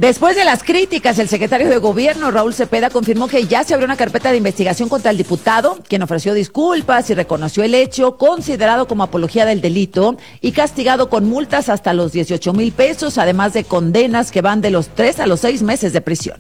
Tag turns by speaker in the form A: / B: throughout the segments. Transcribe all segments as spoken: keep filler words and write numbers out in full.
A: Después de las críticas, el secretario de Gobierno, Raúl Cepeda, confirmó que ya se abrió una carpeta de investigación contra el diputado, quien ofreció disculpas y reconoció el hecho, considerado como apología del delito y castigado con multas hasta los dieciocho mil pesos, además de condenas que van de los tres a los seis meses de prisión.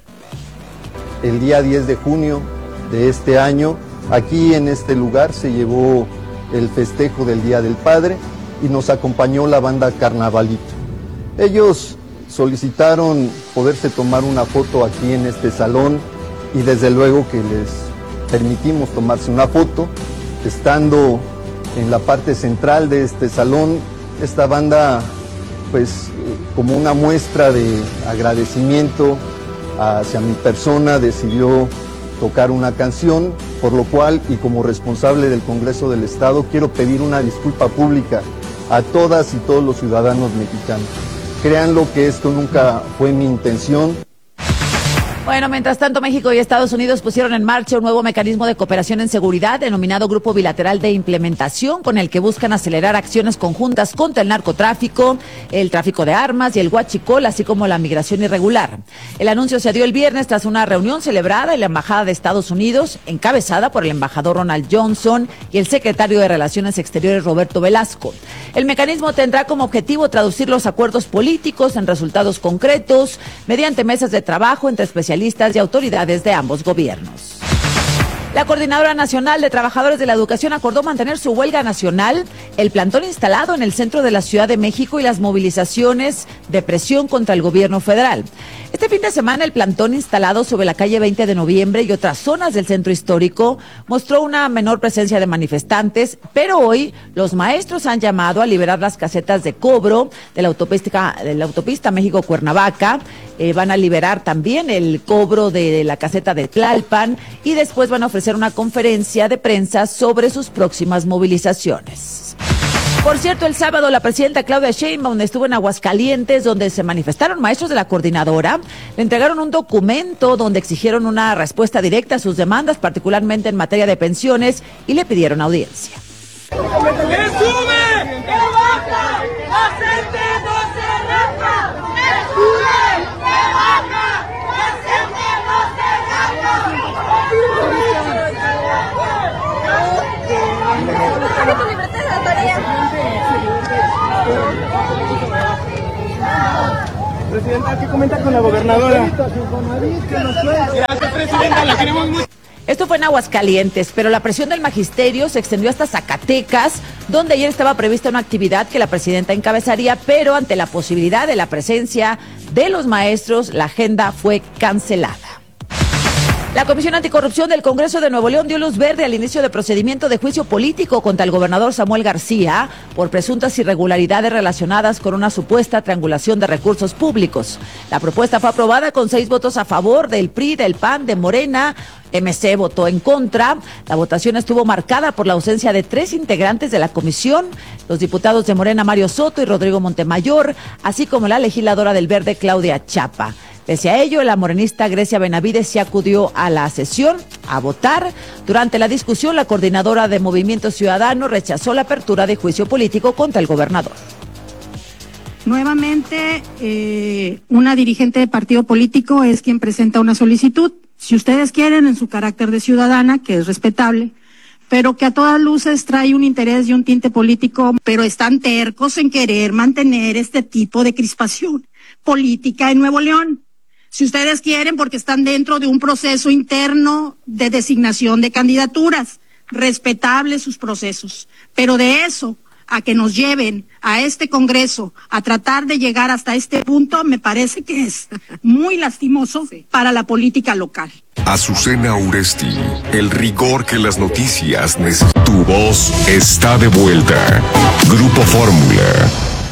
B: El día diez de junio de este año, aquí en este lugar se llevó el festejo del Día del Padre y nos acompañó la banda Carnavalito. Ellos solicitaron poderse tomar una foto aquí en este salón y desde luego que les permitimos tomarse una foto. Estando en la parte central de este salón, esta banda, pues como una muestra de agradecimiento hacia mi persona, decidió tocar una canción, por lo cual, y como responsable del Congreso del Estado, quiero pedir una disculpa pública a todas y todos los ciudadanos mexicanos. Créanlo que esto nunca fue mi intención.
A: Bueno, mientras tanto, México y Estados Unidos pusieron en marcha un nuevo mecanismo de cooperación en seguridad denominado Grupo Bilateral de Implementación, con el que buscan acelerar acciones conjuntas contra el narcotráfico, el tráfico de armas y el huachicol, así como la migración irregular. El anuncio se dio el viernes tras una reunión celebrada en la Embajada de Estados Unidos, encabezada por el embajador Ronald Johnson y el secretario de Relaciones Exteriores Roberto Velasco. El mecanismo tendrá como objetivo traducir los acuerdos políticos en resultados concretos mediante mesas de trabajo entre especialistas y autoridades de ambos gobiernos. La Coordinadora Nacional de Trabajadores de la Educación acordó mantener su huelga nacional, el plantón instalado en el centro de la Ciudad de México y las movilizaciones de presión contra el gobierno federal. Este fin de semana, el plantón instalado sobre la calle veinte de noviembre y otras zonas del centro histórico mostró una menor presencia de manifestantes, pero hoy los maestros han llamado a liberar las casetas de cobro de la autopista, de la autopista México-Cuernavaca. Eh, van a liberar también el cobro de la caseta de Tlalpan y después van a ofrecer una conferencia de prensa sobre sus próximas movilizaciones. Por cierto, el sábado la presidenta Claudia Sheinbaum estuvo en Aguascalientes, donde se manifestaron maestros de la coordinadora, le entregaron un documento donde exigieron una respuesta directa a sus demandas, particularmente en materia de pensiones, y le pidieron audiencia.
C: ¡Que sube! ¡Que baja! ¡La gente no se raja! ¡Que sube! ¡Que baja! ¡La gente no se raja!
D: Presidenta, ¿qué comenta con la gobernadora? Gracias, presidenta, la queremos mucho.
A: Esto fue en Aguascalientes, pero la presión del magisterio se extendió hasta Zacatecas, donde ayer estaba prevista una actividad que la presidenta encabezaría, pero ante la posibilidad de la presencia de los maestros, la agenda fue cancelada. La Comisión Anticorrupción del Congreso de Nuevo León dio luz verde al inicio de procedimiento de juicio político contra el gobernador Samuel García por presuntas irregularidades relacionadas con una supuesta triangulación de recursos públicos. La propuesta fue aprobada con seis votos a favor del P R I, del P A N, de Morena. M C votó en contra. La votación estuvo marcada por la ausencia de tres integrantes de la comisión, los diputados de Morena Mario Soto y Rodrigo Montemayor, así como la legisladora del Verde Claudia Chapa. Pese a ello, la morenista Grecia Benavides se acudió a la sesión a votar. Durante la discusión, la coordinadora de Movimiento Ciudadano rechazó la apertura de juicio político contra el gobernador.
E: Nuevamente, eh, una dirigente de partido político es quien presenta una solicitud. Si ustedes quieren, en su carácter de ciudadana, que es respetable, pero que a todas luces trae un interés y un tinte político, pero están tercos en querer mantener este tipo de crispación política en Nuevo León. Si ustedes quieren, porque están dentro de un proceso interno de designación de candidaturas, respetables sus procesos, pero de eso a que nos lleven a este Congreso a tratar de llegar hasta este punto, me parece que es muy lastimoso para la política local.
F: Azucena Uresti, el rigor que las noticias necesitan. Tu voz está de vuelta. Grupo Fórmula.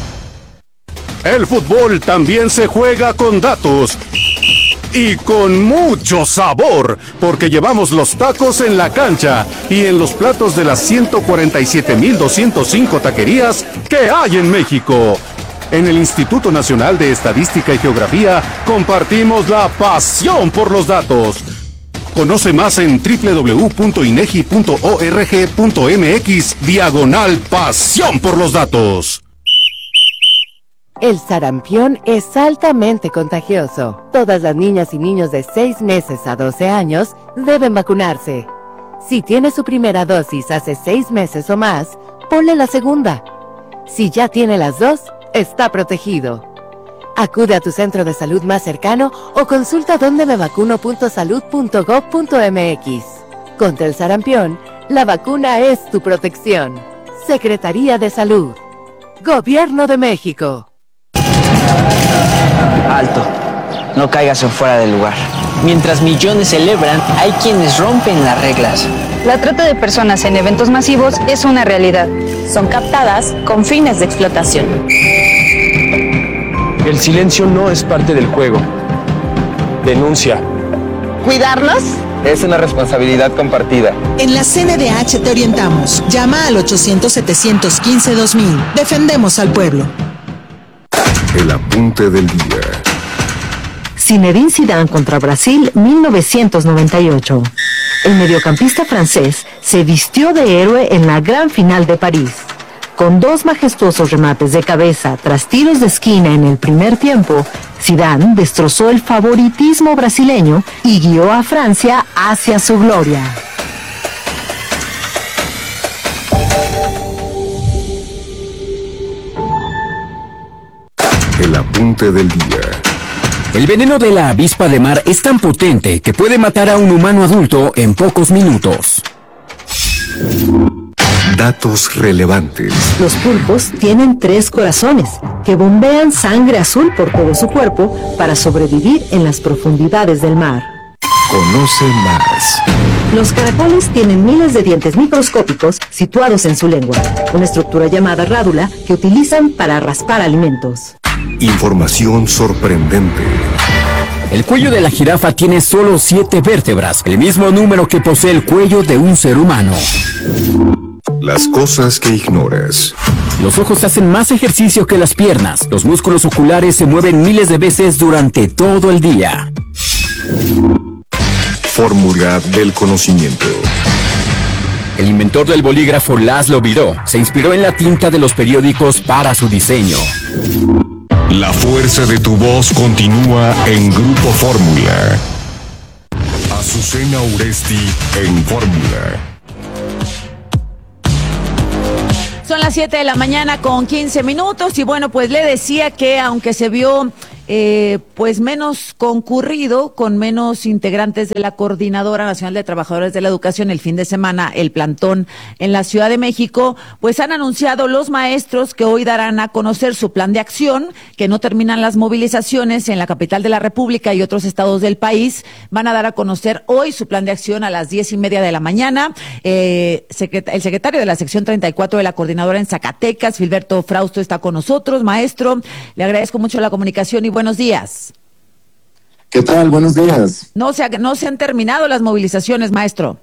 G: El fútbol también se juega con datos y con mucho sabor, porque llevamos los tacos en la cancha y en los platos de las ciento cuarenta y siete mil doscientas cinco taquerías que hay en México. En el Instituto Nacional de Estadística y Geografía compartimos la pasión por los datos. Conoce más en doble u doble u doble u punto inegi punto org punto mx diagonal pasión por los datos.
H: El sarampión es altamente contagioso. Todas las niñas y niños de seis meses a doce años deben vacunarse. Si tiene su primera dosis hace seis meses o más, ponle la segunda. Si ya tiene las dos, está protegido. Acude a tu centro de salud más cercano o consulta donde me vacuno punto salud punto gob punto eme equis. Contra el sarampión, la vacuna es tu protección. Secretaría de Salud. Gobierno de México.
I: Alto, no caigas en fuera del lugar. Mientras millones celebran, hay quienes rompen las reglas.
J: La trata de personas en eventos masivos es una realidad. Son captadas con fines de explotación.
K: El silencio no es parte del juego. Denuncia.
L: ¿Cuidarlos?
K: Es una responsabilidad compartida.
L: En la C N D H te orientamos. Llama al ochocientos, setecientos quince, dos mil. Defendemos al pueblo.
F: El apunte del día.
M: Zinedine Zidane contra Brasil, mil novecientos noventa y ocho. El mediocampista francés se vistió de héroe en la gran final de París. Con dos majestuosos remates de cabeza tras tiros de esquina en el primer tiempo, Zidane destrozó el favoritismo brasileño y guió a Francia hacia su gloria.
F: El apunte del día.
N: El veneno de la avispa de mar es tan potente que puede matar a un humano adulto en pocos minutos.
F: Datos relevantes.
M: Los pulpos tienen tres corazones que bombean sangre azul por todo su cuerpo para sobrevivir en las profundidades del mar.
F: Conoce más.
M: Los caracoles tienen miles de dientes microscópicos situados en su lengua, una estructura llamada rádula que utilizan para raspar alimentos.
F: Información sorprendente.
N: El cuello de la jirafa tiene solo siete vértebras, el mismo número que posee el cuello de un ser humano.
F: Las cosas que ignoras.
N: Los ojos hacen más ejercicio que las piernas. Los músculos oculares se mueven miles de veces durante todo el día.
F: Fórmula del conocimiento.
N: El inventor del bolígrafo Laszlo Biró se inspiró en la tinta de los periódicos para su diseño.
F: La fuerza de tu voz continúa en Grupo Fórmula. Azucena Uresti en Fórmula.
A: Son las siete de la mañana con quince minutos y bueno, pues le decía que aunque se vio eh, pues menos concurrido, con menos integrantes de la Coordinadora Nacional de Trabajadores de la Educación el fin de semana, el plantón en la Ciudad de México, pues han anunciado los maestros que hoy darán a conocer su plan de acción, que no terminan las movilizaciones en la capital de la República y otros estados del país. Van a dar a conocer hoy su plan de acción a las diez y media de la mañana. Eh, secret- el secretario de la sección treinta y cuatro de la Coordinadora en Zacatecas, Filberto Frausto, está con nosotros. Maestro, le agradezco mucho la comunicación y buenos días.
O: ¿Qué tal? Buenos días.
A: No se, ha, no se han terminado las movilizaciones, maestro.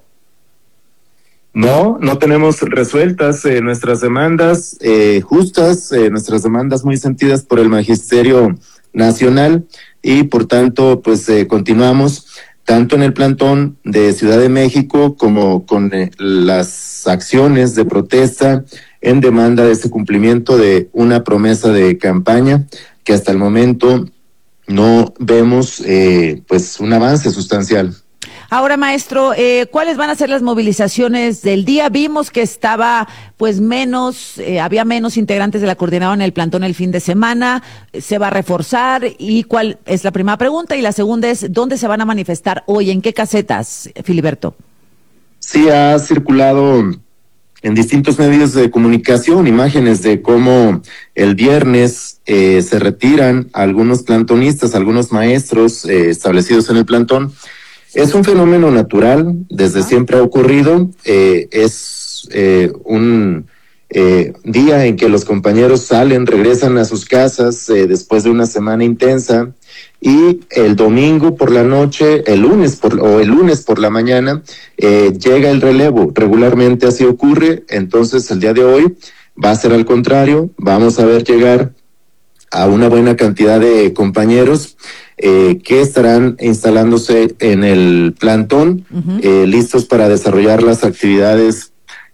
O: No, no tenemos resueltas eh, nuestras demandas eh, justas, eh, nuestras demandas muy sentidas por el Magisterio Nacional y por tanto pues eh, continuamos tanto en el plantón de Ciudad de México como con eh, las acciones de protesta en demanda de este cumplimiento de una promesa de campaña que hasta el momento no vemos eh, pues un avance sustancial.
A: Ahora, maestro, eh, ¿cuáles van a ser las movilizaciones del día? Vimos que estaba pues menos, eh, había menos integrantes de la coordinadora en el plantón el fin de semana. ¿Se va a reforzar? ¿Y cuál es la primera pregunta? Y la segunda es, ¿dónde se van a manifestar hoy? ¿En qué casetas, Filiberto?
O: Sí, ha circulado en distintos medios de comunicación imágenes de cómo el viernes eh, se retiran algunos plantonistas, algunos maestros eh, establecidos en el plantón. Es un fenómeno natural, desde siempre ha ocurrido, eh, es eh, un eh, día en que los compañeros salen, regresan a sus casas eh, después de una semana intensa y el domingo por la noche, el lunes por, o el lunes por la mañana, eh, llega el relevo. Regularmente así ocurre, entonces el día de hoy va a ser al contrario, vamos a ver llegar a una buena cantidad de compañeros eh, que estarán instalándose en el plantón, uh-huh. eh, listos para desarrollar las actividades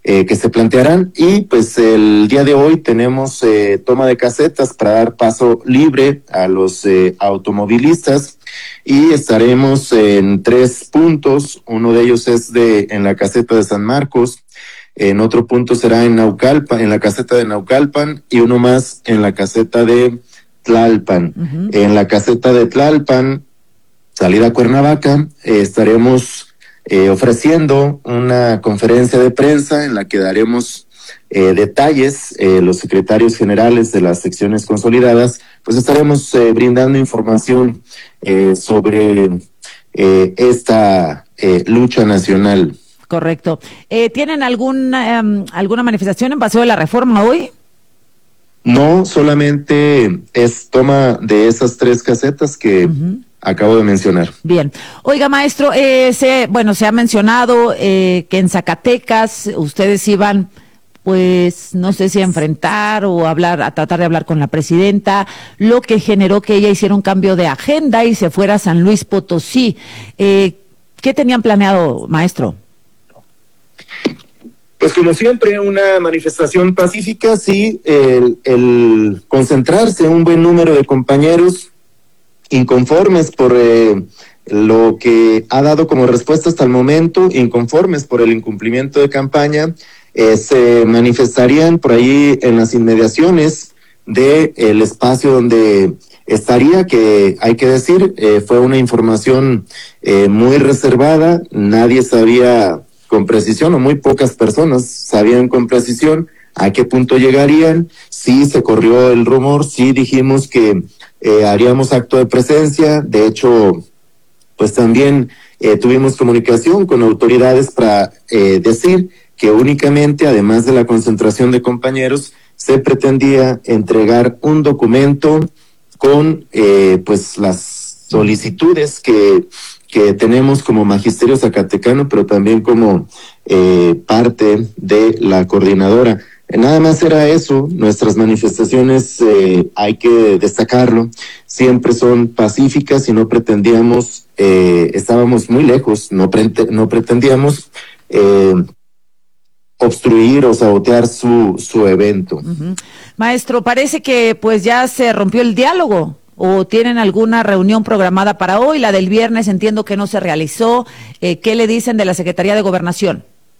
O: eh, que se plantearán. Y pues el día de hoy tenemos eh, toma de casetas para dar paso libre a los eh, automovilistas y estaremos en tres puntos. Uno de ellos es de en la caseta de San Marcos, en otro punto será en Naucalpan, en la caseta de Naucalpan, y uno más en la caseta de Tlalpan. Uh-huh. En la caseta de Tlalpan, salida a Cuernavaca, eh, estaremos eh, ofreciendo una conferencia de prensa en la que daremos eh, detalles. Eh, los secretarios generales de las secciones consolidadas, pues estaremos eh, brindando información eh, sobre eh, esta eh, lucha nacional.
A: Correcto. Eh, ¿Tienen alguna, um, alguna manifestación en Paseo de la Reforma hoy?
O: No, solamente es toma de esas tres casetas que uh-huh. acabo de mencionar.
A: Bien. Oiga, maestro, eh, se, bueno, se ha mencionado eh, que en Zacatecas ustedes iban, pues, no sé si a enfrentar o hablar, a tratar de hablar con la presidenta, lo que generó que ella hiciera un cambio de agenda y se fuera a San Luis Potosí. Eh, ¿Qué tenían planeado, maestro?
O: Pues como siempre, una manifestación pacífica, sí, el, el concentrarse un buen número de compañeros inconformes por eh, lo que ha dado como respuesta hasta el momento, inconformes por el incumplimiento de campaña, eh, se manifestarían por ahí en las inmediaciones del de espacio donde estaría, que hay que decir, eh, fue una información eh, muy reservada, nadie sabía con precisión, o muy pocas personas sabían con precisión a qué punto llegarían. Sí se corrió el rumor, sí dijimos que eh, haríamos acto de presencia. De hecho, pues también eh, tuvimos comunicación con autoridades para eh, decir que únicamente, además de la concentración de compañeros, se pretendía entregar un documento con eh, pues las solicitudes que que tenemos como magisterio zacatecano, pero también como eh, parte de la coordinadora. Eh, nada más era eso. Nuestras manifestaciones, eh, hay que destacarlo, siempre son pacíficas y no pretendíamos, eh, estábamos muy lejos, no, pre- no pretendíamos eh, obstruir o sabotear su, su evento.
A: Uh-huh. Maestro, parece que pues ya se rompió el diálogo. ¿O tienen alguna reunión programada para hoy? La del viernes entiendo que no se realizó. Eh, ¿Qué le dicen de la Secretaría de Gobernación?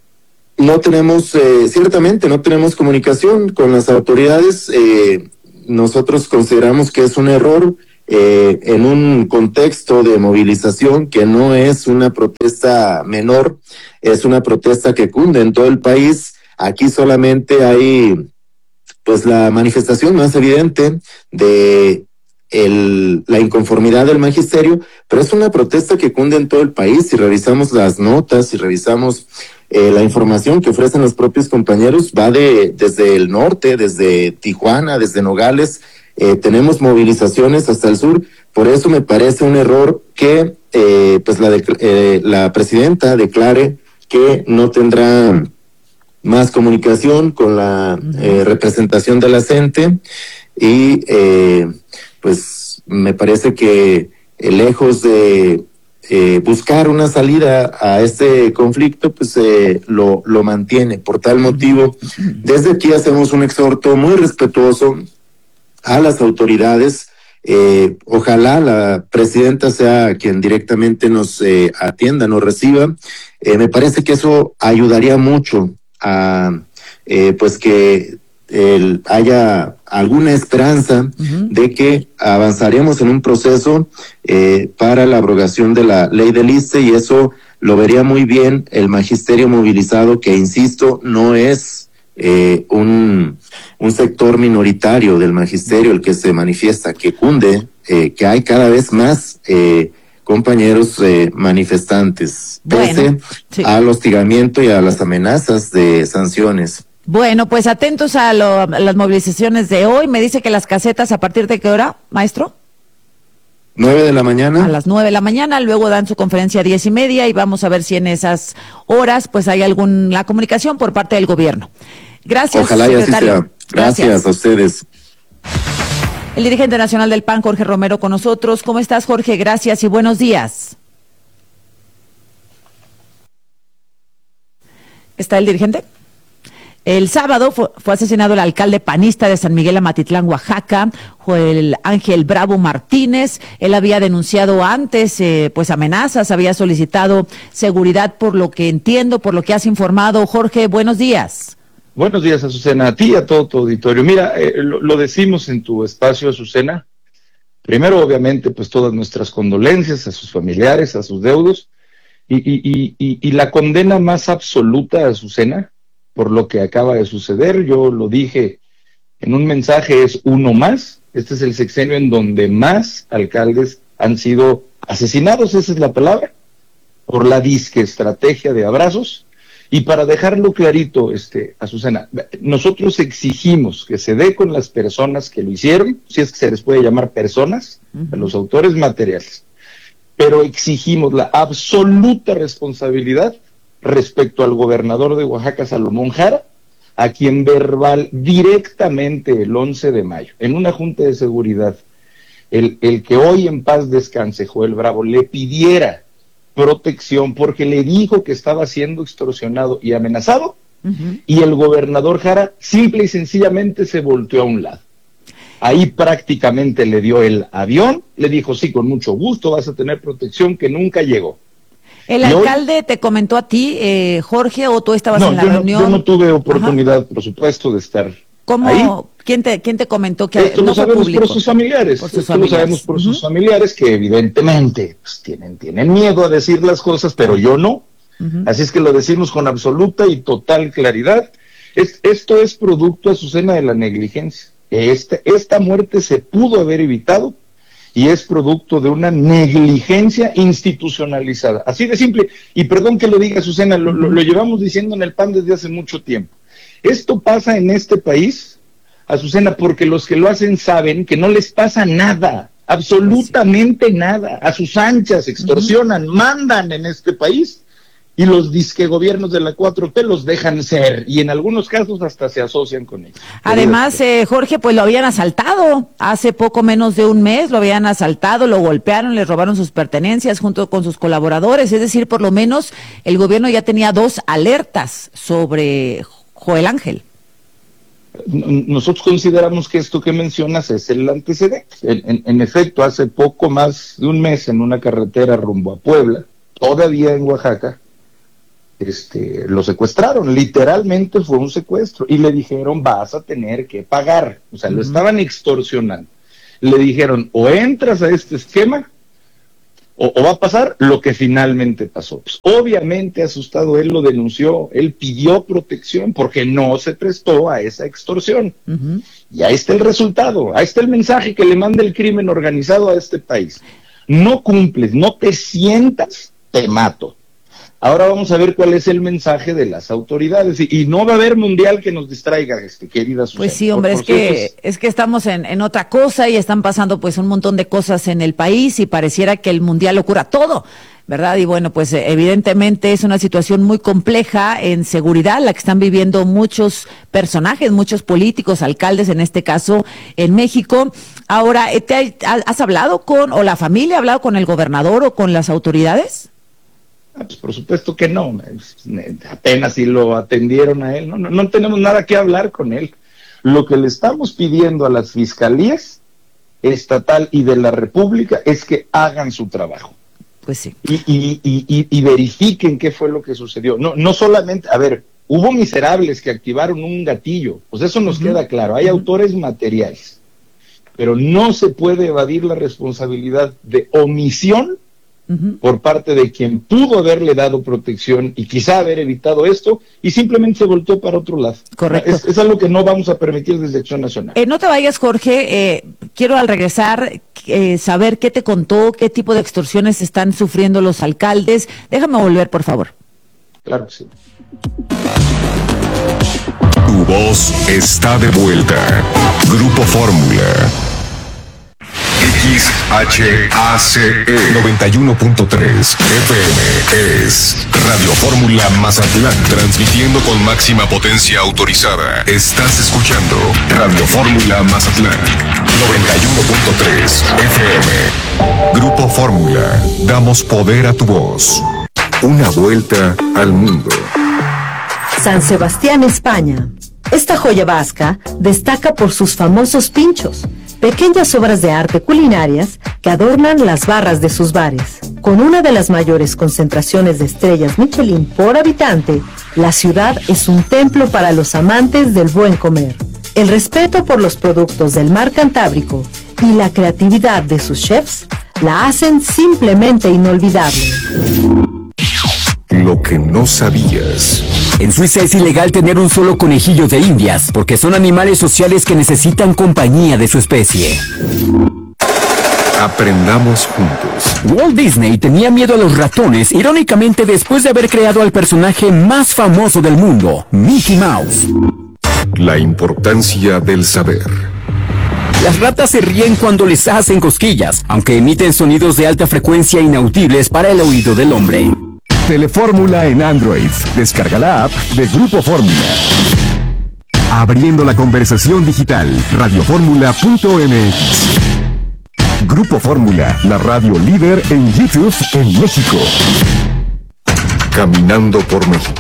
O: No tenemos, eh, ciertamente, no tenemos comunicación con las autoridades. Eh, nosotros consideramos que es un error eh, en un contexto de movilización que no es una protesta menor, es una protesta que cunde en todo el país. Aquí solamente hay, pues, la manifestación más evidente de El, la inconformidad del magisterio, pero es una protesta que cunde en todo el país. Si revisamos las notas, si revisamos eh, la información que ofrecen los propios compañeros, va de desde el norte, desde Tijuana, desde Nogales, eh, tenemos movilizaciones hasta el sur. Por eso me parece un error que eh, pues la, de, eh, la presidenta declare que no tendrá más comunicación con la eh, representación de la C E N T E y eh, pues me parece que eh, lejos de eh, buscar una salida a este conflicto, pues eh, lo, lo mantiene. Por tal motivo, desde aquí hacemos un exhorto muy respetuoso a las autoridades. Eh, ojalá la presidenta sea quien directamente nos eh, atienda, nos reciba. Eh, me parece que eso ayudaría mucho a eh, pues que el, haya alguna esperanza uh-huh. de que avanzaremos en un proceso eh, para la abrogación de la ley del I S S S T E, y eso lo vería muy bien el magisterio movilizado, que insisto, no es eh, un, un sector minoritario del magisterio el que se manifiesta, que cunde, eh, que hay cada vez más eh, compañeros eh, manifestantes, pese bueno, sí. al hostigamiento y a las amenazas de sanciones.
A: Bueno, pues atentos a, lo, a las movilizaciones de hoy. Me dice que las casetas, ¿a partir de qué hora, maestro?
O: Nueve de la mañana.
A: A las nueve de la mañana, luego dan su conferencia a diez y media y vamos a ver si en esas horas pues hay alguna comunicación por parte del gobierno. Gracias,
O: Ojalá y así
A: secretario.
O: sea. Gracias, Gracias a ustedes.
A: El dirigente nacional del P A N, Jorge Romero, con nosotros. ¿Cómo estás, Jorge? Gracias y buenos días. ¿Está el dirigente? El sábado fue, fue asesinado el alcalde panista de San Miguel Amatitlán, Oaxaca, Joel Ángel Bravo Martínez. Él había denunciado antes eh, pues amenazas, había solicitado seguridad, por lo que entiendo, por lo que has informado. Jorge, buenos días.
P: Buenos días, Azucena, a ti y a todo tu auditorio. Mira, eh, lo, lo decimos en tu espacio, Azucena. Primero, obviamente, pues todas nuestras condolencias a sus familiares, a sus deudos, y, y, y, y, y la condena más absoluta, Azucena, por lo que acaba de suceder. Yo lo dije en un mensaje, es uno más. Este es el sexenio en donde más alcaldes han sido asesinados, esa es la palabra, por la disque estrategia de abrazos. Y para dejarlo clarito, este, Azucena, nosotros exigimos que se dé con las personas que lo hicieron, si es que se les puede llamar personas, uh-huh. a los autores materiales, pero exigimos la absoluta responsabilidad respecto al gobernador de Oaxaca, Salomón Jara, a quien verbal directamente el once de mayo, en una junta de seguridad, el, el que hoy en paz descanse, Joel Bravo, le pidiera protección porque le dijo que estaba siendo extorsionado y amenazado, uh-huh. y el gobernador Jara simple y sencillamente se volteó a un lado. Ahí prácticamente le dio el avión, le dijo, sí, con mucho gusto, vas a tener protección, que nunca llegó.
A: ¿El
P: y
A: alcalde
P: hoy,
A: te comentó a ti, eh, Jorge, o tú estabas
P: no,
A: en la
P: yo
A: reunión?
P: No, yo no tuve oportunidad, Ajá. por supuesto, de estar
A: ¿Cómo?
P: ahí.
A: ¿Quién te, quién te comentó que
P: Esto
A: no
P: lo
A: fue
P: sabemos
A: público?
P: por sus familiares,
A: Por sus
P: esto
A: familiares.
P: lo sabemos por
A: uh-huh.
P: sus familiares, que evidentemente pues, tienen, tienen miedo a decir las cosas, pero yo no. Uh-huh. Así es que lo decimos con absoluta y total claridad. Es, esto es producto, Azucena, de la negligencia. Esta, esta muerte se pudo haber evitado y es producto de una negligencia institucionalizada. Así de simple. Y perdón que lo diga, Azucena, lo, lo, lo llevamos diciendo en el P A N desde hace mucho tiempo. Esto pasa en este país, Azucena, porque los que lo hacen saben que no les pasa nada, absolutamente nada. A sus anchas extorsionan, uh-huh. mandan en este país, y los disque gobiernos de la cuatro T los dejan ser, y en algunos casos hasta se asocian con ellos.
A: Además, eh, Jorge, pues lo habían asaltado hace poco menos de un mes, lo habían asaltado, lo golpearon, le robaron sus pertenencias junto con sus colaboradores, es decir, por lo menos el gobierno ya tenía dos alertas sobre Joel Ángel.
P: Nosotros consideramos que esto que mencionas es el antecedente. En, en, en efecto, hace poco más de un mes, en una carretera rumbo a Puebla, todavía en Oaxaca, este, lo secuestraron, literalmente fue un secuestro, y le dijeron, vas a tener que pagar, o sea, uh-huh. lo estaban extorsionando. Le dijeron, o entras a este esquema, o, o va a pasar lo que finalmente pasó. Pues, obviamente, asustado, él lo denunció, él pidió protección, porque no se prestó a esa extorsión. Uh-huh. Y ahí está el resultado, ahí está el mensaje que le manda el crimen organizado a este país. No cumples, no te sientas, te mato. Ahora vamos a ver cuál es el mensaje de las autoridades, y, y no va a haber mundial que nos distraiga, este, querida Susana.
A: Pues sí, hombre, por, por es que es... es que estamos en, en otra cosa y están pasando pues un montón de cosas en el país y pareciera que el mundial lo cura todo, ¿verdad? Y bueno, pues evidentemente es una situación muy compleja en seguridad la que están viviendo muchos personajes, muchos políticos, alcaldes en este caso en México. Ahora, ¿te has hablado con, o la familia ha hablado con el gobernador o con las autoridades?
P: Ah, pues por supuesto que no, apenas si lo atendieron a él, no, no, no tenemos nada que hablar con él. Lo que le estamos pidiendo a las fiscalías estatal y de la República es que hagan su trabajo.
A: Pues sí.
P: Y, y, y, y, y verifiquen qué fue lo que sucedió. No, no solamente, a ver, hubo miserables que activaron un gatillo, pues eso nos uh-huh. queda claro, hay uh-huh. autores materiales, pero no se puede evadir la responsabilidad de omisión Uh-huh. por parte de quien pudo haberle dado protección y quizá haber evitado esto y simplemente se volteó para otro lado.
A: Correcto.
P: Es, es algo que no vamos a permitir desde Acción Nacional.
A: Eh, no te vayas, Jorge. Eh, quiero al regresar eh, saber qué te contó, qué tipo de extorsiones están sufriendo los alcaldes. Déjame volver, por favor.
P: Claro que sí.
F: Tu voz está de vuelta. Grupo Fórmula. X H A C E noventa y uno punto tres F M es Radio Fórmula Mazatlán, transmitiendo con máxima potencia autorizada. Estás escuchando Radio Fórmula Mazatlán noventa y uno punto tres F M. Grupo Fórmula, damos poder a tu voz. Una vuelta al mundo.
M: San Sebastián, España. Esta joya vasca destaca por sus famosos pinchos, pequeñas obras de arte culinarias que adornan las barras de sus bares. Con una de las mayores concentraciones de estrellas Michelin por habitante, la ciudad es un templo para los amantes del buen comer. El respeto por los productos del mar Cantábrico y la creatividad de sus chefs la hacen simplemente inolvidable.
F: Lo que no sabías.
N: En Suiza es ilegal tener un solo conejillo de indias, porque son animales sociales que necesitan compañía de su especie.
F: Aprendamos juntos.
N: Walt Disney tenía miedo a los ratones, irónicamente después de haber creado al personaje más famoso del mundo, Mickey Mouse.
F: La importancia del saber.
N: Las ratas se ríen cuando les hacen cosquillas, aunque emiten sonidos de alta frecuencia inaudibles para el oído del hombre.
F: Telefórmula en Android. Descarga la app de Grupo Fórmula. Abriendo la conversación digital. Radiofórmula punto m x. Grupo Fórmula, la radio líder en YouTube en México. Caminando por México.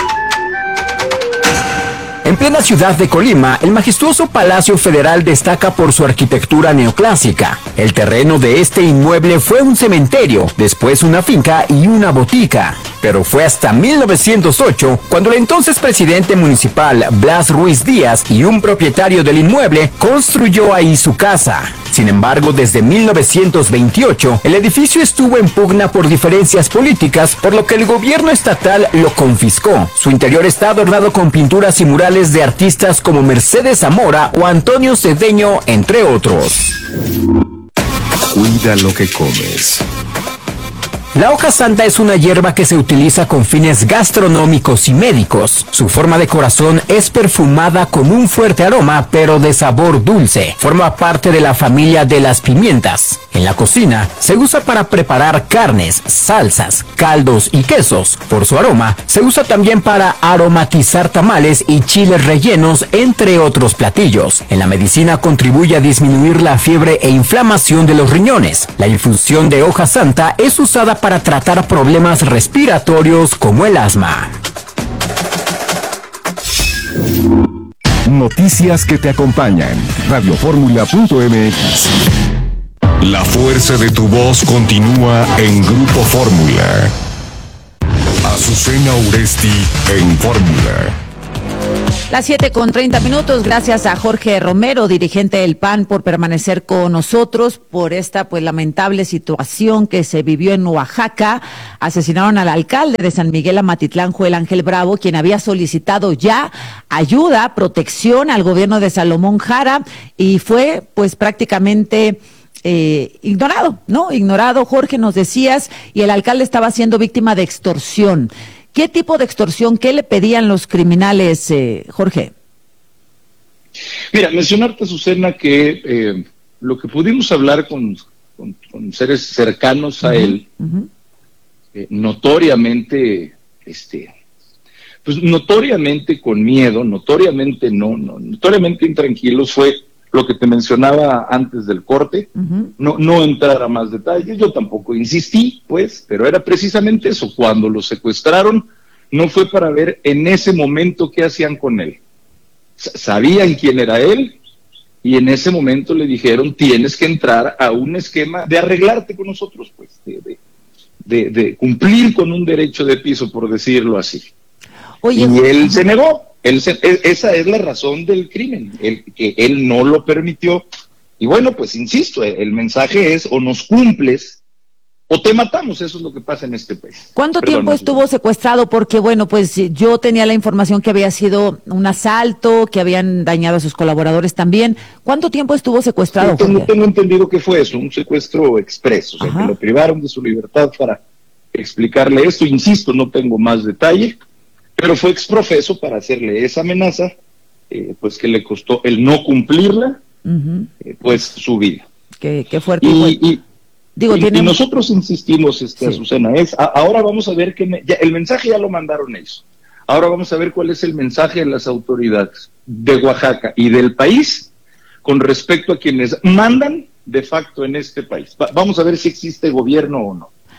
N: En plena ciudad de Colima, el majestuoso Palacio Federal destaca por su arquitectura neoclásica. El terreno de este inmueble fue un cementerio, después una finca y una botica. Pero fue hasta mil novecientos ocho cuando el entonces presidente municipal Blas Ruiz Díaz y un propietario del inmueble construyó ahí su casa. Sin embargo, desde mil novecientos veintiocho, el edificio estuvo en pugna por diferencias políticas, por lo que el gobierno estatal lo confiscó. Su interior está adornado con pinturas y murales de artistas como Mercedes Zamora o Antonio Cedeño, entre otros.
F: Cuida lo que comes.
N: La hoja santa es una hierba que se utiliza con fines gastronómicos y médicos. Su forma de corazón es perfumada con un fuerte aroma, pero de sabor dulce. Forma parte de la familia de las pimientas. En la cocina se usa para preparar carnes, salsas, caldos y quesos. Por su aroma, se usa también para aromatizar tamales y chiles rellenos, entre otros platillos. En la medicina contribuye a disminuir la fiebre e inflamación de los riñones. La infusión de hoja santa es usada para tratar problemas respiratorios como el asma.
F: Noticias que te acompañan. Radiofórmula punto m x. La fuerza de tu voz continúa en Grupo Fórmula. Azucena Uresti en Fórmula.
A: Las siete con treinta minutos, gracias a Jorge Romero, dirigente del P A N, por permanecer con nosotros por esta pues lamentable situación que se vivió en Oaxaca. Asesinaron al alcalde de San Miguel Amatitlán, Joel Ángel Bravo, quien había solicitado ya ayuda, protección al gobierno de Salomón Jara, y fue pues prácticamente eh, ignorado, ¿no? Ignorado, Jorge, nos decías, y el alcalde estaba siendo víctima de extorsión. ¿Qué tipo de extorsión, qué le pedían los criminales, eh, Jorge?
P: Mira, mencionarte, Azucena, que eh, lo que pudimos hablar con, con, con seres cercanos a uh-huh, él, uh-huh. eh, notoriamente, este, pues notoriamente con miedo, notoriamente no, no, notoriamente intranquilos, fue lo que te mencionaba antes del corte, uh-huh. no, no entrar a más detalles, yo tampoco insistí, pues, pero era precisamente eso. Cuando lo secuestraron, no fue para ver en ese momento qué hacían con él. S- sabían quién era él, y en ese momento le dijeron, tienes que entrar a un esquema de arreglarte con nosotros, pues, de, de, de, de cumplir con un derecho de piso, por decirlo así. Oye, y él se negó. Él se, esa es la razón del crimen, el, que él no lo permitió. Y bueno, pues insisto, el mensaje es: o nos cumples o te matamos. Eso es lo que pasa en este país.
A: ¿Cuánto
P: Perdón,
A: tiempo
P: no,
A: estuvo secuestrado? Porque bueno, pues yo tenía la información que había sido un asalto, que habían dañado a sus colaboradores también. ¿Cuánto tiempo estuvo secuestrado?
P: Sí, tengo, tengo entendido que fue eso, un secuestro expreso, o sea, Ajá. que lo privaron de su libertad para explicarle esto. Insisto, no tengo más detalle, pero fue exprofeso para hacerle esa amenaza, eh, pues que le costó el no cumplirla, uh-huh. eh, pues su vida.
A: Qué, qué fuerte.
P: Y, y, Digo,
A: y,
P: tiene... y nosotros insistimos, este, sí. Azucena, es, a, ahora vamos a ver que me, ya, el mensaje ya lo mandaron ellos. Ahora vamos a ver cuál es el mensaje de las autoridades de Oaxaca y del país con respecto a quienes mandan de facto en este país. Va, vamos a ver si existe gobierno o no.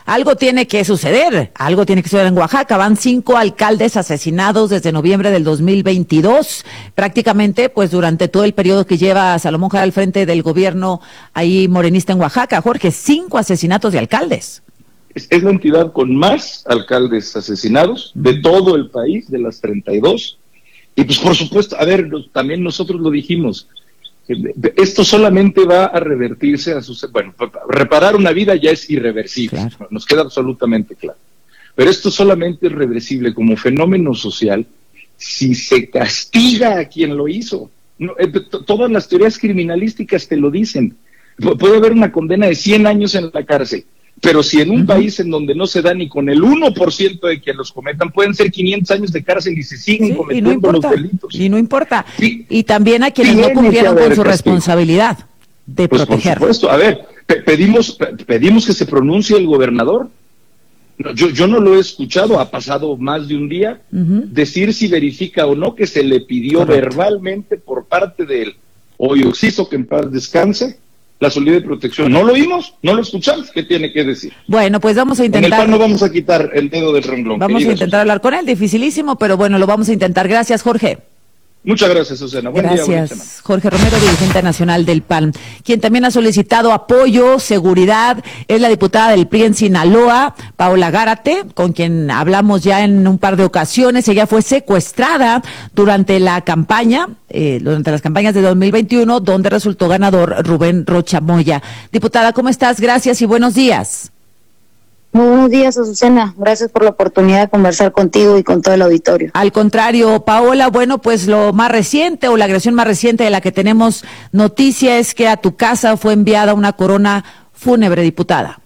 A: algo tiene que suceder, algo tiene que suceder en Oaxaca. Van cinco alcaldes asesinados desde noviembre del dos mil veintidós, prácticamente pues durante todo el periodo que lleva Salomón Jara al frente del gobierno ahí morenista en Oaxaca. Jorge, cinco asesinatos de alcaldes.
P: Es, es la entidad con más alcaldes asesinados de todo el país, de las treinta y dos. Y pues por supuesto, a ver, también nosotros lo dijimos, esto solamente va a revertirse a sus... Bueno, reparar una vida ya es irreversible, claro. Nos queda absolutamente claro. Pero esto solamente es reversible como fenómeno social si se castiga a quien lo hizo. No, eh, todas las teorías criminalísticas te lo dicen. Pu- puede haber una condena de cien años en la cárcel, pero si en un uh-huh. país en donde no se da ni con el uno por ciento de quien los cometan, pueden ser quinientos años de cárcel y se siguen sí, cometiendo
A: y no importa,
P: los delitos.
A: Y no importa.
P: Sí.
A: Y también a quienes
P: Tiene
A: no cumplieron con su
P: castigo.
A: responsabilidad de
P: pues
A: proteger.
P: Por supuesto. A ver, pe- pedimos, pe- pedimos que se pronuncie el gobernador. No, yo, yo no lo he escuchado, ha pasado más de un día, uh-huh. decir si verifica o no que se le pidió Correcto. verbalmente por parte del hoy Oxiso, que en paz descanse, la solidez de protección. ¿No lo oímos? ¿No lo escuchamos? ¿Qué tiene que decir?
A: Bueno, pues vamos a intentar...
P: En el P A N no vamos a quitar el dedo del renglón.
A: Vamos a intentar hablar con él, dificilísimo, pero bueno, lo vamos a intentar. Gracias, Jorge.
P: Muchas gracias, Susana. Buen
A: Gracias,
P: día, buena semana.
A: Jorge Romero, dirigente nacional del P A N. Quien también ha solicitado apoyo, seguridad, es la diputada del P R I en Sinaloa, Paola Gárate, con quien hablamos ya en un par de ocasiones. Ella fue secuestrada durante la campaña, eh, durante las campañas de dos mil veintiuno, donde resultó ganador Rubén Rocha Moya. Diputada, ¿cómo estás? Gracias y buenos días.
Q: Muy buenos días, Azucena. Gracias por la oportunidad de conversar contigo y con todo el auditorio.
A: Al contrario, Paola, bueno, pues lo más reciente o la agresión más reciente de la que tenemos noticia es que a tu casa fue enviada una corona fúnebre, diputada.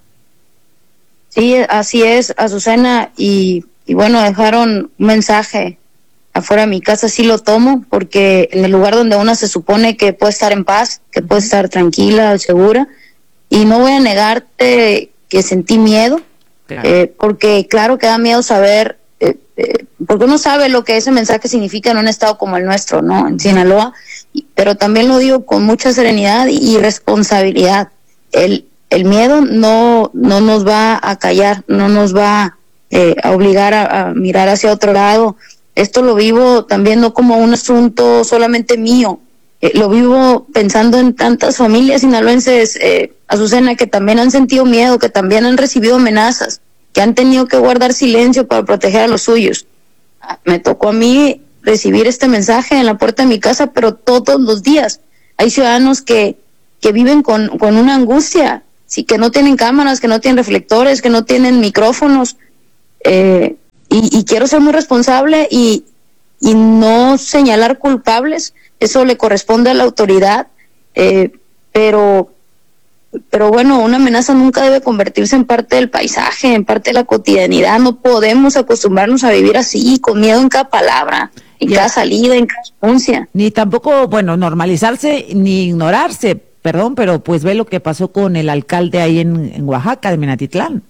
Q: Sí, así es, Azucena, y, y bueno, dejaron un mensaje afuera de mi casa, sí lo tomo, porque en el lugar donde una se supone que puede estar en paz, que puede estar tranquila, segura, y no voy a negarte que sentí miedo. Claro. Eh, porque claro que da miedo saber, eh, eh, porque uno sabe lo que ese mensaje significa en un estado como el nuestro, ¿no? En Sinaloa, y, pero también lo digo con mucha serenidad y, y responsabilidad. El, el miedo no, no nos va a callar, no nos va eh, a obligar a, a mirar hacia otro lado. Esto lo vivo también no como un asunto solamente mío, eh, lo vivo pensando en tantas familias sinaloenses, eh, Azucena, que también han sentido miedo, que también han recibido amenazas, que han tenido que guardar silencio para proteger a los suyos. Me tocó a mí recibir este mensaje en la puerta de mi casa, pero todos los días. Hay ciudadanos que, que viven con, con una angustia, sí, que no tienen cámaras, que no tienen reflectores, que no tienen micrófonos, eh, y, y quiero ser muy responsable y, y no señalar culpables, eso le corresponde a la autoridad, eh, pero... Pero bueno, una amenaza nunca debe convertirse en parte del paisaje, en parte de la cotidianidad. No podemos acostumbrarnos a vivir así, con miedo en cada palabra, en cada salida, en cada anuncia.
A: Ni tampoco, bueno, normalizarse ni ignorarse, perdón, pero pues ve lo que pasó con el alcalde ahí en, en Oaxaca, de Minatitlán.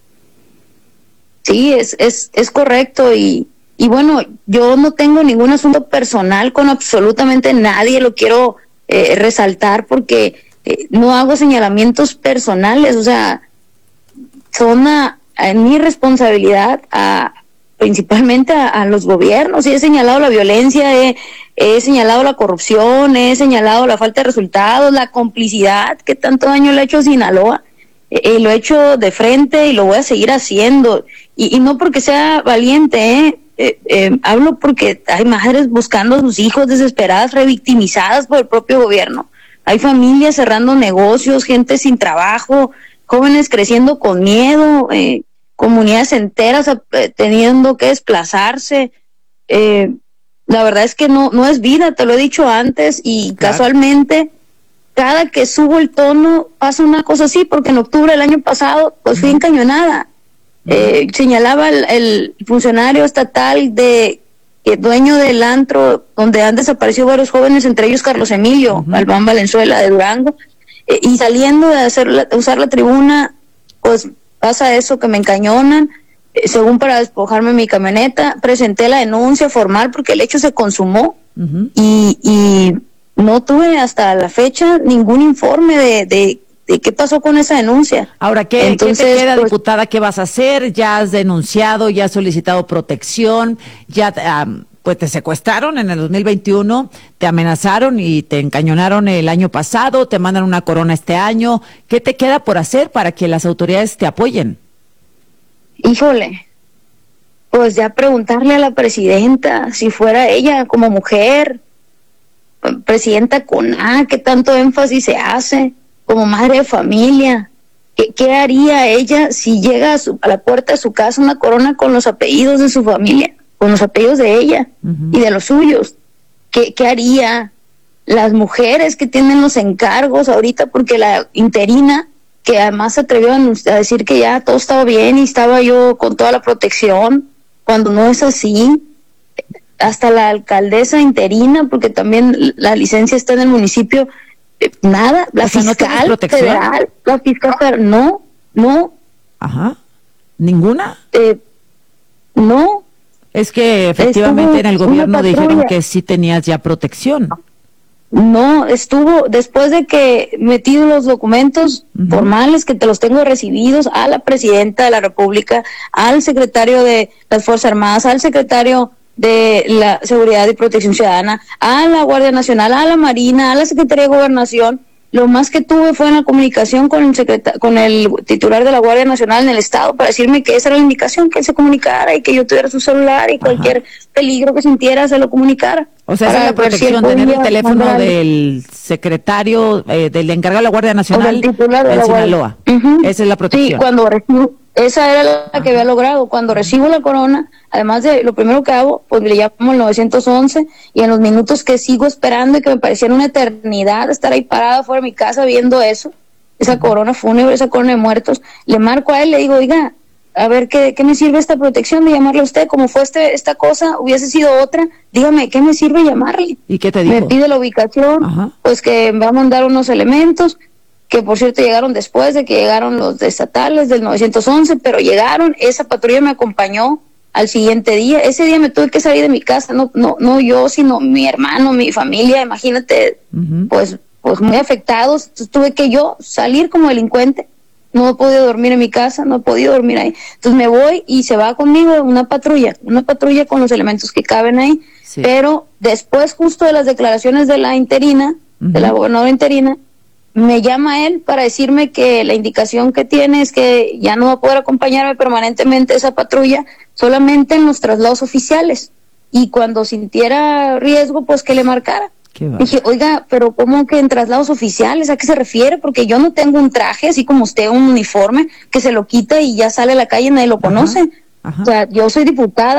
Q: Sí, es, es, es correcto y, y bueno, yo no tengo ningún asunto personal con absolutamente nadie, lo quiero eh, resaltar porque... no hago señalamientos personales, o sea, son a, a mi responsabilidad, a, principalmente a, a los gobiernos, y he señalado la violencia, he, he señalado la corrupción, he señalado la falta de resultados, la complicidad que tanto daño le ha hecho a Sinaloa, eh, eh, lo he hecho de frente y lo voy a seguir haciendo, y, y no porque sea valiente, ¿eh? Eh, eh, hablo porque hay madres buscando a sus hijos desesperadas, revictimizadas por el propio gobierno. Hay familias cerrando negocios, gente sin trabajo, jóvenes creciendo con miedo, eh, comunidades enteras eh, teniendo que desplazarse. Eh, la verdad es que no no es vida, te lo he dicho antes, y claro. Casualmente, cada que subo el tono pasa una cosa así, porque en octubre del año pasado pues fui encañonada. Eh, señalaba el, el funcionario estatal de... dueño del antro donde han desaparecido varios jóvenes, entre ellos Carlos Emilio uh-huh. Albán Valenzuela de Durango, eh, y saliendo de hacer la, usar la tribuna, pues pasa eso, que me encañonan, eh, según para despojarme mi camioneta. Presenté la denuncia formal porque el hecho se consumó uh-huh. y, y no tuve hasta la fecha ningún informe de, de de qué pasó con esa denuncia.
A: Ahora, ¿qué,
Q: Entonces,
A: ¿qué te queda,
Q: pues,
A: diputada? ¿Qué vas a hacer? ¿Ya has denunciado, ya has solicitado protección? ¿Ya um, pues te secuestraron en el dos mil veintiuno, te amenazaron y te encañonaron el año pasado, te mandan una corona este año? ¿Qué te queda por hacer para que las autoridades te apoyen?
Q: Híjole, pues ya preguntarle a la presidenta, si fuera ella como mujer, presidenta con A, qué tanto énfasis se hace, como madre de familia, ¿qué, qué haría ella si llega a, su, a la puerta de su casa una corona con los apellidos de su familia, con los apellidos de ella uh-huh. y de los suyos? ¿Qué, qué haría las mujeres que tienen los encargos ahorita? Porque la interina, que además se atrevió a decir que ya todo estaba bien y estaba yo con toda la protección, cuando no es así. Hasta la alcaldesa interina, porque también la licencia está en el municipio, eh, nada, la
A: o sea,
Q: fiscal
A: ¿no
Q: federal, la fiscal federal, no, no.
A: Ajá, ¿ninguna?
Q: Eh, no.
A: Es que efectivamente en el gobierno dijeron que sí tenías ya protección.
Q: No, estuvo, después de que metí los documentos uh-huh. formales, que te los tengo recibidos, a la presidenta de la República, al secretario de las Fuerzas Armadas, al secretario de la Seguridad y Protección Ciudadana, a la Guardia Nacional, a la Marina, a la Secretaría de Gobernación. Lo más que tuve fue en la comunicación con el secreta- con el titular de la Guardia Nacional en el Estado para decirme que esa era la indicación, que él se comunicara y que yo tuviera su celular y cualquier Ajá. peligro que sintiera se lo comunicara.
A: O sea, esa es la protección, si tener el teléfono mandar... del secretario, eh, del encargado de la Guardia Nacional
Q: del titular de
A: en
Q: la
A: Sinaloa.
Q: Uh-huh.
A: Esa es la protección.
Q: Sí, cuando recibo, esa era la Ajá. que había logrado. Cuando recibo la corona, además de lo primero que hago, pues le llamo al nueve once y en los minutos que sigo esperando y que me parecían una eternidad estar ahí parada fuera de mi casa viendo eso, esa uh-huh. corona fúnebre, esa corona de muertos, le marco a él, le digo, oiga, a ver, ¿qué, qué me sirve esta protección de llamarle a usted? Como fue este, esta cosa, hubiese sido otra, dígame, ¿qué me sirve llamarle?
A: ¿Y qué te dijo?
Q: Me pide la ubicación, Ajá. pues que me va a mandar unos elementos, que por cierto llegaron después de que llegaron los estatales del nueve once, pero llegaron, esa patrulla me acompañó al siguiente día. Ese día me tuve que salir de mi casa, no no no yo, sino mi hermano, mi familia, imagínate, uh-huh. pues pues muy afectados. Entonces, tuve que yo salir como delincuente. No he podido dormir en mi casa, no he podido dormir ahí. Entonces me voy y se va conmigo una patrulla, una patrulla con los elementos que caben ahí. Sí. Pero después, justo de las declaraciones de la interina, uh-huh. de la gobernadora interina, me llama él para decirme que la indicación que tiene es que ya no va a poder acompañarme permanentemente esa patrulla, solamente en los traslados oficiales. Y cuando sintiera riesgo, pues que le marcara. Dije, oiga, pero ¿cómo que en traslados oficiales? ¿A qué se refiere? Porque yo no tengo un traje, así como usted, un uniforme, que se lo quita y ya sale a la calle y nadie lo conoce. Ajá, ajá. O sea, yo soy diputada.